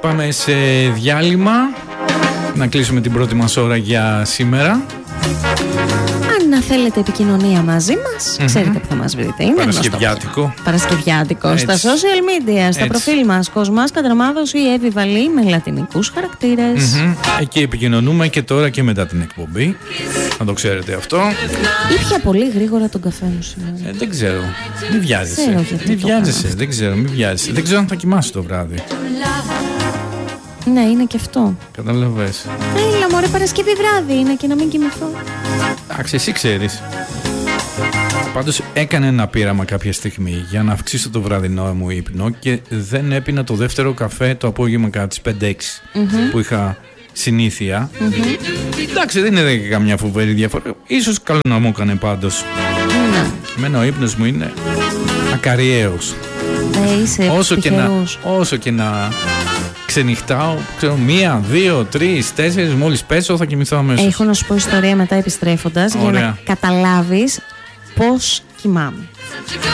Πάμε σε διάλειμμα. Να κλείσουμε την πρώτη μας ώρα για σήμερα. Αν θέλετε επικοινωνία μαζί μας, ξέρετε που θα μας βρείτε. Είναι Παρασκευιάτικο. Παρασκευιάτικο. Στα social media, στα προφίλ μας, Κοσμάς Κατραμάδος ή Εύη Βαλή με λατινικούς χαρακτήρες. Εκεί επικοινωνούμε και τώρα και μετά την εκπομπή. Να το ξέρετε αυτό. Ήπια πολύ γρήγορα τον καφέ μου σήμερα. Δεν ξέρω. Μην βιάζεσαι. Μην βιάζεσαι. Δεν ξέρω. Μην βιάζεσαι. Δεν ξέρω αν θα κοιμάσαι το βράδυ. Ναι, είναι και αυτό. Καταλαβες. Έλα μωρέ, Παρασκευή βράδυ είναι και να μην κοιμηθώ. Εντάξει, εσύ ξέρεις. Πάντως έκανε ένα πείραμα κάποια στιγμή για να αυξήσω το βραδινό μου ύπνο και δεν έπινα το δεύτερο καφέ το απόγευμα κατά τις 5-6 που είχα συνήθεια. Εντάξει, δεν είναι και καμιά φοβερή διαφορά. Ίσως καλό να μου έκανε πάντως. Εμένα ο ύπνος μου είναι ακαριαίος. Όσο και να ξενυχτάω, ξέρω, 1, 2, 3, 4, μόλις πέσω θα κοιμηθώ αμέσως. Έχω να σου πω ιστορία μετά επιστρέφοντας. Ωραία. Για να καταλάβεις πώς κοιμάμαι.